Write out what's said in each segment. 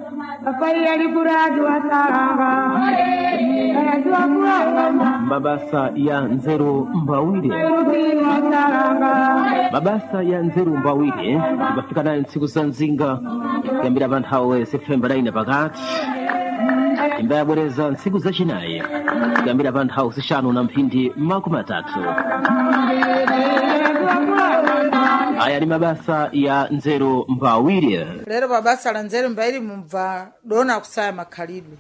Mabasa ya Nzeru Mbawire. Mabasa ya Nzeru Mbawire bafikana nsiku za nzinga yambira abantu hawe September 9 pakati imba yabwereza nsiku za chinayi yambira abantu hawe zishanu na mphindi makumi atatu. Aya ni mabasa ya Nzeru Mbawire. Lero mabasa la Nzeru Mbawire mumva dona kusaya makhalidwe.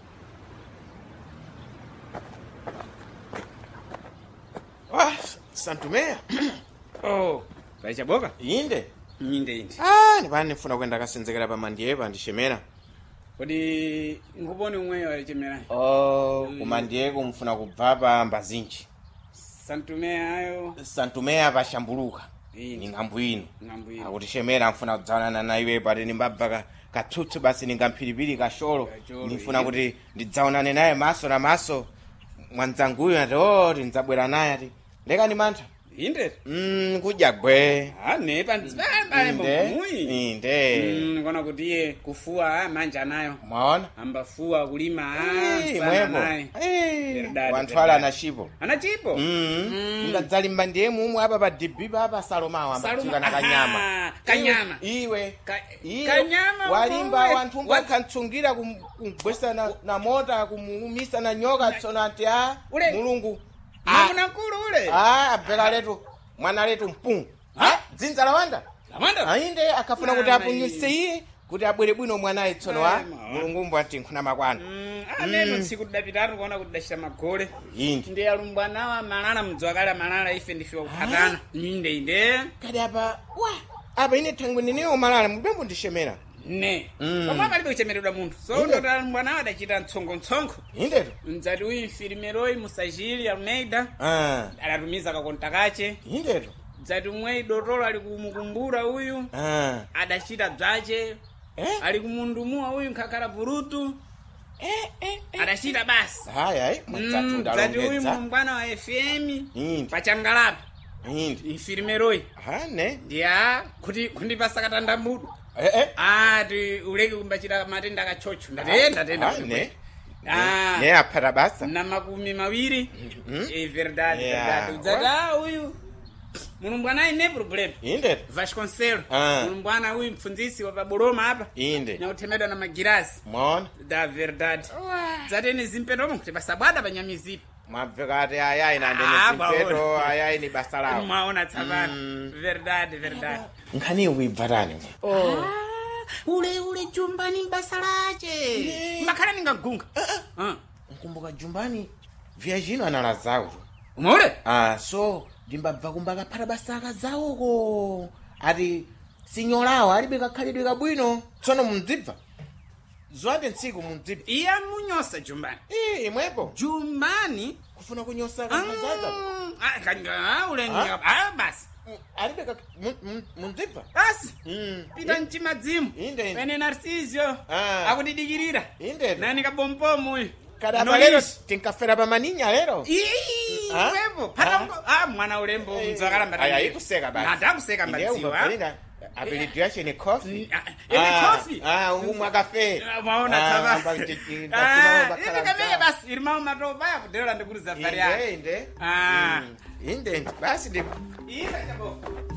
Santumea. Oh, baisha boka? Inde. Inde. Ni bani nifuna kwenda kasenzekera pa mandiye pandishemera. Kodi ngubone umwe walichemera. Kumandiye kumfuna kubva Mbazinji. Santumea ayo. Santumea pashambuluka. Ni ngambu ino. Akuti shemera mfuna kudzana na iwe pati nimbabva katutsu basi ningamphiripiri kasholo. Nifuna kuti ndidzaonane naye maso na maso. Mwanzanguyo ati ndzabwera naye ati leka ni mantha. Inde. Kudya gwe. Nepa ndzibale mumuyi. Inde. Ngona kuti iye kufuwa manja nayo. Mwaona? Ambafuwa kulima sana naye. Wantwala na chipo. Ana chipo? Ngadzali mbandie mumu hapa pa DB hapa Saloma ambatika na kanyama. Kanyama. Iwe. Kanyama. Walimba wantu mbakantsунgira kumgwesa na mota kumumisa na nyoka tsonati Mulungu. Mwana nkulu ule. Bela letu mwana letu mpungu. Dzinza lawanda. Ainde akafuna kuti apunyise iye kuti abwere bwino mwanae tsono Mulungu mbwati nkhuna makwana. Neno tsiku dapitatu kuona kuti dashita magole. Inde. Ndi alumbwana wa malala mdzwakala malala ife ndifiwa kuphatana. Inde. Kadi apa ine thangwe nenewo malala mudembo ndishemera. Ne. Koma palibe kuchemeredwa munthu. So ndo alumbwana adachita ntsongo. Inde. Ndzati uyu Filimeroi Musajili Almeida. Adatumiza kakonta kache. Inde. Ndzati umwe dotolo ali kumukumbura uyu. Adachita bzache. Ali kumundumua uyu nkakhala burutu. Adachita basi. Hayi mwanzatu ndalongeza. Ndzati uyu mwana wa FM. Pachangalapi. Inde. Filimeroi. Ne. Ndiya kuti kundipasa katandambudu. Ati uleke kumbachira matenda akachocho. Ndatenda. Ne aphata basa. Na makumi mawiri. Verdade. Udzati uyu Mulumbwana ine problem. Inde. Vasconcelos. Mulumbwana uyu mfunzisi wa Paboroma hapa. Inde. Na utemedwa na magirasi. Mwaona? Da verdade. Zateni zimpeto kuti basabwada panyamizipo. Mabvekati ayayi nandene zimpeto ayayi ni basa lawo. Mwaona tsapana. Verdade. Nkhani uibvatani. Ule jumbani mbasa lache. Mbakhala ningagunga. Nkumbuka jumbani vya jino analazawo. Umole? So ndimbabva kumbaka phata basa akazawoko. Ati sinyolawo alibe kakhalidwe kabwino. Tsono mumdzibva. Zwade ntsiku mumdzibva. Iya munyosa jumbani. Imwepo. Jumbani kufuna kunyosa kazaza. Ulenga basi. Alibe mumdzibva. Basi. Pita nchimadzimu. Inde. Pene Narcisio. Akudidikirira. Inde. Nani kabompomo uyu. Kada balero tinkafera pamaninya lero. Wepo. Pata mwana ulembo mdzakala mbata. Aya ikuseka basi. Nadakuseka mbadziwa. Ability yake ni coffee. Coffee. Umwa cafe. Maona taba. Inde kameye basi irima matoba ya kudela ndikuruza fari yake. Inde. Basi ndi. Inde chabo.